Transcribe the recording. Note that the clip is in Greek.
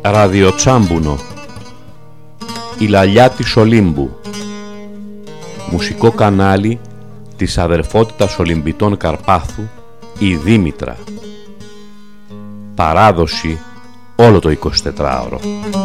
Ραδιοτσάμπουνο. Η λαλιά της Ολύμπου. Μουσικό κανάλι της αδερφότητας Ολυμπιτών Καρπάθου, η Δήμητρα. Παράδοση όλο το 24ωρο.